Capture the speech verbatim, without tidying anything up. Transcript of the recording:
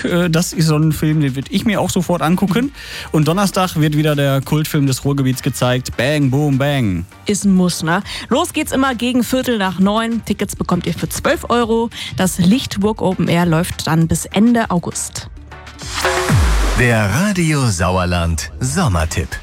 Das ist so ein Film, den würde ich mir auch sofort angucken. Und Donnerstag wird wieder der Kultfilm des Ruhrgebiets gezeigt. Bang, Boom, Bang. Ist ein Muss, ne? Los geht's immer gegen Viertel nach neun. Tickets bekommt ihr für zwölf Euro. Das Lichtburg Open Air läuft dann bis Ende August. Der Radio Sauerland Sommertipp.